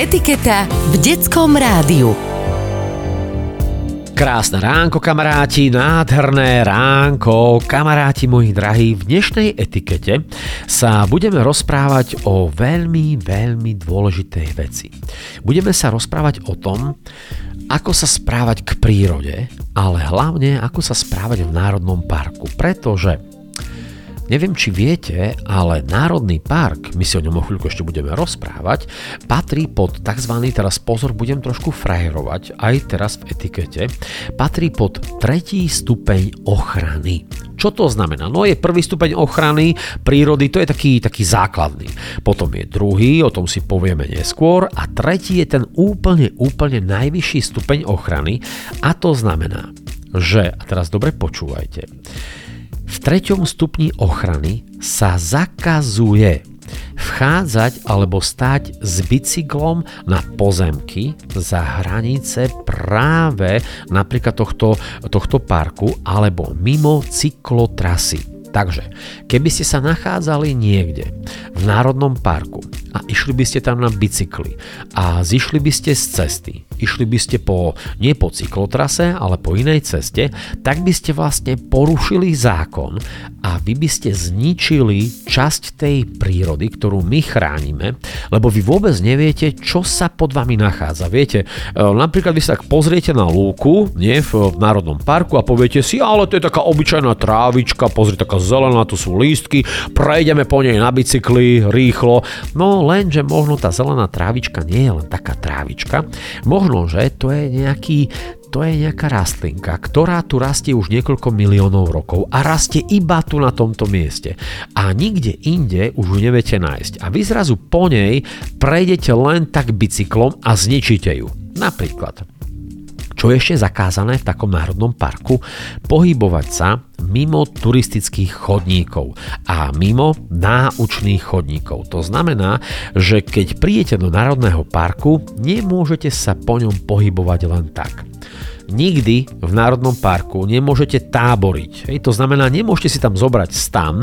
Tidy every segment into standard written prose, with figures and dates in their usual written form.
Etiketa v detskom rádiu. Krásne ránko, kamaráti, nádherné ránko, kamaráti moji drahí. V dnešnej etikete sa budeme rozprávať o veľmi dôležitej veci. Budeme sa rozprávať o tom, ako sa správať k prírode, ale hlavne ako sa správať v národnom parku, pretože neviem, či viete, ale Národný park, my si o ňom o chvíľku ešte budeme rozprávať, patrí pod tzv. Teraz pozor, budem trošku frajerovať, aj teraz v etikete, patrí pod 3. stupeň ochrany. Čo to znamená? No je 1. stupeň ochrany prírody, to je taký základný. Potom je 2., o tom si povieme neskôr, a 3. je ten úplne najvyšší stupeň ochrany, a to znamená, že, a teraz dobre počúvajte, v 3. stupni ochrany sa zakazuje vchádzať alebo stáť s bicyklom na pozemky za hranice práve napríklad tohto parku alebo mimo cyklotrasy. Takže, keby ste sa nachádzali niekde v Národnom parku a išli by ste tam na bicykli a zišli by ste z cesty, išli by ste nie po cyklotrase, ale po inej ceste, tak by ste vlastne porušili zákon a vy by ste zničili časť tej prírody, ktorú my chránime, lebo vy vôbec neviete, čo sa pod vami nachádza. Viete, napríklad vy sa tak pozriete na lúku, v Národnom parku a poviete si, ale to je taká obyčajná trávička, pozri, taká zelená, tu sú lístky, prejdeme po nej na bicykli rýchlo. No lenže možno tá zelená trávička nie je len taká trávička, možno, že to je nejaká rastlinka, ktorá tu rastie už niekoľko miliónov rokov a rastie iba tu na tomto mieste. A nikde inde už ju neviete nájsť. A vy zrazu po nej prejdete len tak bicyklom a zničíte ju. Napríklad, čo je ešte zakázané v takom národnom parku? Pohybovať sa mimo turistických chodníkov a mimo náučných chodníkov. To znamená, že keď prídete do národného parku, nemôžete sa po ňom pohybovať len tak. Nikdy v národnom parku nemôžete táboriť. To znamená, nemôžete si tam zobrať stan,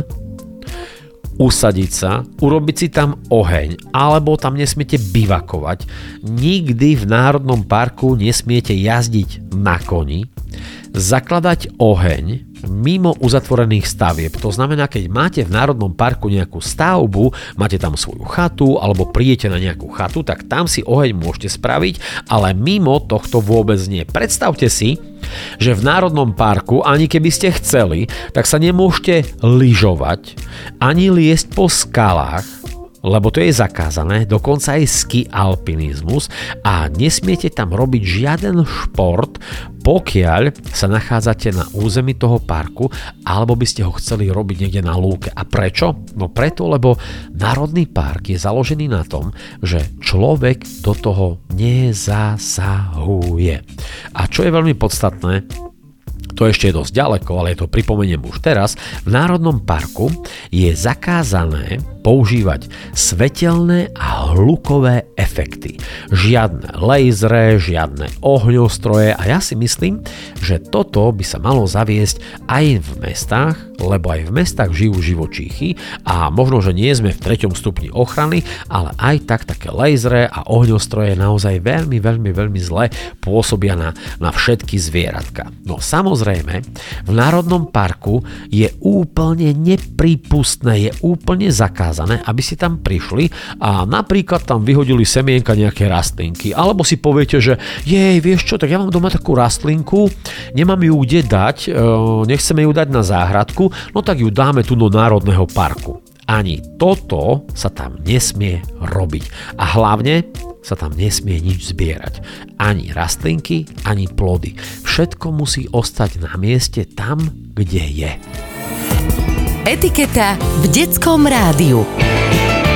usadiť sa, urobiť si tam oheň, alebo tam nesmiete bivakovať. Nikdy v Národnom parku nesmiete jazdiť na koni, zakladať oheň mimo uzatvorených stavieb. To znamená, keď máte v Národnom parku nejakú stavbu, máte tam svoju chatu, alebo prídete na nejakú chatu, tak tam si oheň môžete spraviť, ale mimo tohto vôbec nie. Predstavte si, že v Národnom parku, ani keby ste chceli, tak sa nemôžete lyžovať, ani liesť po skalách, lebo to je zakázané, dokonca aj ski alpinizmus, a nesmiete tam robiť žiaden šport, pokiaľ sa nachádzate na území toho parku, alebo by ste ho chceli robiť niekde na lúke. A prečo? No preto, lebo Národný park je založený na tom, že človek do toho nezasahuje. A čo je veľmi podstatné, to ešte je dosť ďaleko, ale to pripomeniem už teraz, v Národnom parku je zakázané používať svetelné a hlukové efekty. Žiadne lasery, žiadne ohňostroje, a ja si myslím, že toto by sa malo zaviesť aj v mestách, lebo aj v mestách žijú živočíchy a možno, že nie sme v 3. stupni ochrany, ale aj také lasery a ohňostroje naozaj veľmi zle pôsobia na všetky zvieratka. No samozrejme, v Národnom parku je úplne neprípustné, je úplne zakázané, aby ste tam prišli a napríklad tam vyhodili semienka nejaké rastlinky, alebo si poviete, že vieš čo, tak ja mám doma takú rastlinku, nemám ju kde dať, nechceme ju dať na záhradku, no tak ju dáme tu do Národného parku. Ani toto sa tam nesmie robiť. A hlavne sa tam nesmie nič zbierať. Ani rastlinky, ani plody. Všetko musí ostať na mieste tam, kde je. Etiketa v detskom rádiu.